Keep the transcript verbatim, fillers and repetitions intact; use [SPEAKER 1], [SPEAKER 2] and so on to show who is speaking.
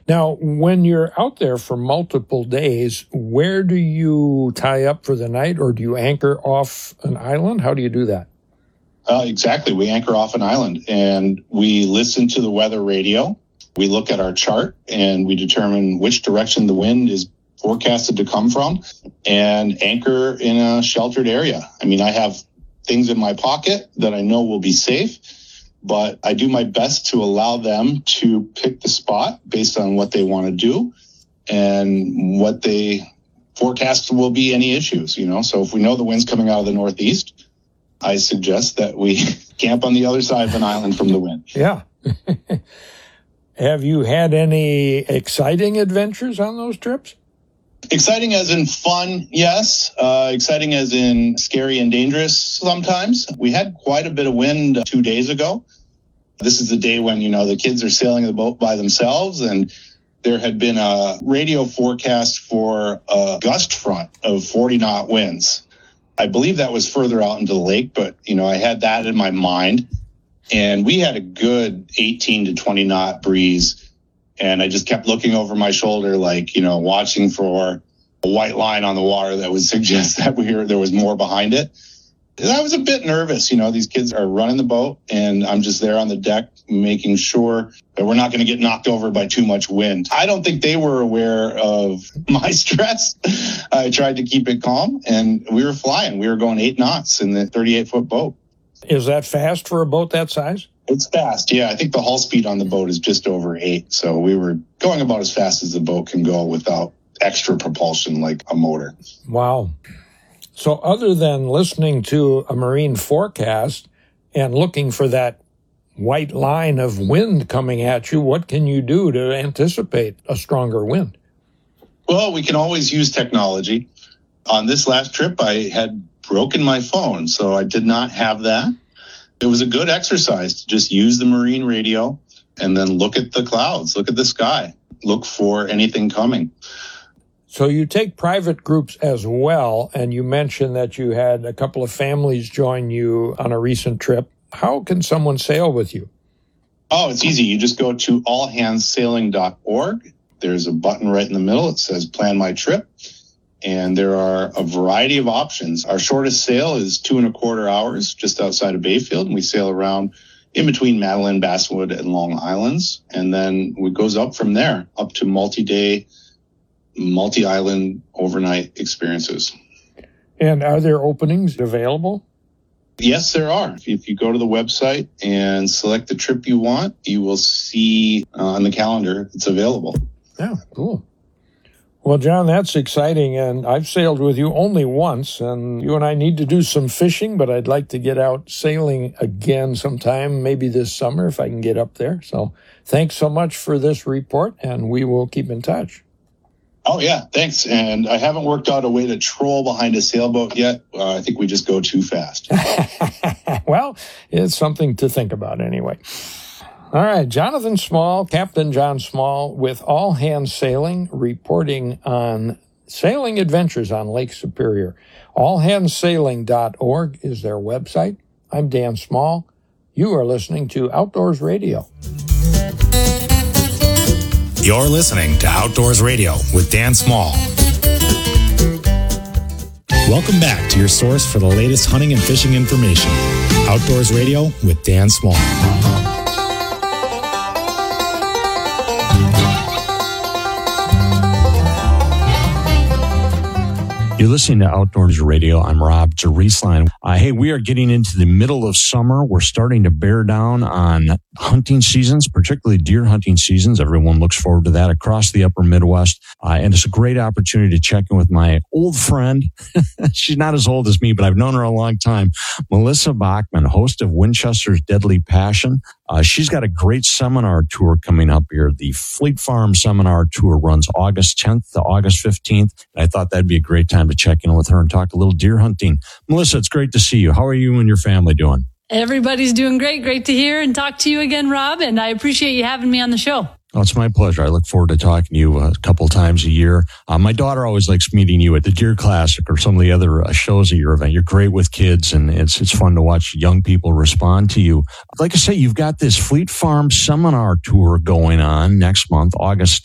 [SPEAKER 1] Now, when you're out there for multiple days, where do you tie up for the night, or do you anchor off an island? How do you do that?
[SPEAKER 2] Uh, exactly. We anchor off an island, and we listen to the weather radio. We look at our chart, and we determine which direction the wind is forecasted to come from, and anchor in a sheltered area. I mean, I have things in my pocket that I know will be safe, but I do my best to allow them to pick the spot based on what they want to do and what they forecast will be any issues, you know. So if we know the wind's coming out of the northeast, I suggest that we camp on the other side of an island from the wind.
[SPEAKER 1] Yeah. Have you had any exciting adventures on those trips?
[SPEAKER 2] Exciting as in fun, yes. Uh, exciting as in scary and dangerous sometimes. We had quite a bit of wind two days ago. This is the day when, you know, the kids are sailing the boat by themselves, and there had been a radio forecast for a gust front of forty knot winds. I believe that was further out into the lake, but, you know, I had that in my mind. And we had a good eighteen to twenty knot breeze. And I just kept looking over my shoulder, like, you know, watching for a white line on the water that would suggest that we were, there was more behind it. And I was a bit nervous. You know, these kids are running the boat, and I'm just there on the deck making sure that we're not going to get knocked over by too much wind. I don't think they were aware of my stress. I tried to keep it calm, and we were flying. We were going eight knots in the thirty-eight foot boat.
[SPEAKER 1] Is that fast for a boat that size?
[SPEAKER 2] It's fast, yeah. I think the hull speed on the boat is just over eight. So we were going about as fast as the boat can go without extra propulsion like a motor.
[SPEAKER 1] Wow. So other than listening to a marine forecast and looking for that white line of wind coming at you, what can you do to anticipate a stronger wind?
[SPEAKER 2] Well, we can always use technology. On this last trip, I had broken my phone, so I did not have that. It was a good exercise to just use the marine radio and then look at the clouds, look at the sky, look for anything coming.
[SPEAKER 1] So you take private groups as well, and you mentioned that you had a couple of families join you on a recent trip. How can someone sail with you?
[SPEAKER 2] Oh, it's easy. You just go to all hands sailing dot org. There's a button right in the middle. It says Plan My Trip. And there are a variety of options. Our shortest sail is two and a quarter hours just outside of Bayfield. And we sail around in between Madeline, Basswood, and Long Islands. And then it goes up from there, up to multi-day, multi-island overnight experiences.
[SPEAKER 1] And are there openings available?
[SPEAKER 2] Yes, there are. If you go to the website and select the trip you want, you will see uh, on the calendar it's available.
[SPEAKER 1] Yeah, cool. Well, John, that's exciting, and I've sailed with you only once, and you and I need to do some fishing, but I'd like to get out sailing again sometime, maybe this summer if I can get up there. So thanks so much for this report, and we will keep in touch.
[SPEAKER 2] Oh, yeah, thanks. And I haven't worked out a way to troll behind a sailboat yet. Uh, I think we just go too fast.
[SPEAKER 1] Well, it's something to think about anyway. All right, Jonathan Small, Captain John Small, with All Hands Sailing, reporting on sailing adventures on Lake Superior. all hands sailing dot org is their website. I'm Dan Small. You are listening to Outdoors Radio.
[SPEAKER 3] You're listening to Outdoors Radio with Dan Small. Welcome back to your source for the latest hunting and fishing information. Outdoors Radio with Dan Small. You're listening to Outdoors Radio. I'm Rob Jerusalem. Uh, hey, we are getting into the middle of summer. We're starting to bear down on hunting seasons, particularly deer hunting seasons. Everyone looks forward to that across the upper Midwest. Uh, and it's a great opportunity to check in with my old friend. She's not as old as me, but I've known her a long time. Melissa Bachman, host of Winchester's Deadly Passion. Uh, she's got a great seminar tour coming up here. The Fleet Farm Seminar Tour runs August tenth to August fifteenth. And I thought that'd be a great time to check in with her and talk a little deer hunting. Melissa, it's great to see you. How are you and your family doing?
[SPEAKER 4] Everybody's doing great. Great to hear and talk to you again, Rob. And I appreciate you having me on the show.
[SPEAKER 3] Oh, it's my pleasure. I look forward to talking to you a couple times a year. Uh, my daughter always likes meeting you at the Deer Classic or some of the other uh, shows at your event. You're great with kids, and it's it's fun to watch young people respond to you. Like I say, you've got this Fleet Farm Seminar Tour going on next month, August